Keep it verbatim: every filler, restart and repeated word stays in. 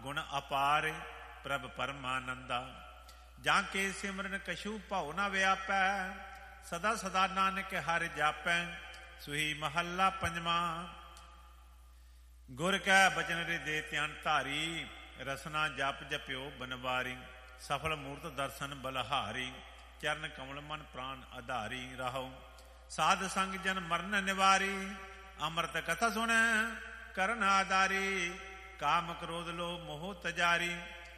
ਗੁਣ ਅਪਾਰ ਪ੍ਰਭ ਪਰਮਾਨੰਦਾ। ਜਾਂ ਕੇ ਸਿਮਰਨ ਕਛੂ ਭਉ ਨ ਵਿਆਪੈ, ਸਦਾ ਸਦਾ ਨਾਨਕ ਹਰਿ ਜਾਪੈ। ਸੁਹੀ ਮਹੱਲਾ ਪੰਜਵਾਂ। ਗੁਰ ਕੈ ਬਚਨ ਹਿਰਦੇ ਧਿਆਨ ਧਾਰੀ, ਰਸਨਾ ਜਪ ਜਪਿਓ ਬਨਵਾਰੀ। ਸਫਲ ਮੂਰਤ ਦਰਸ਼ਨ ਬਲਹਾਰੀ, ਚਰਨ ਕਮਲ ਮਨ ਪ੍ਰਾਨ ਆਧਾਰੀ। ਰਹੋ ਸਾਧ ਸੰਗ ਜਨ ਮਰਨ ਨਿਵਾਰੀ, ਅੰਮ੍ਰਿਤ ਕਥਾ ਸੁਣੈ ਕਰਨ ਆਧਾਰੀ। ਕਾਮ ਕ੍ਰੋਧ ਲੋਭ ਮੋਹ ਤਜਾਰੀ,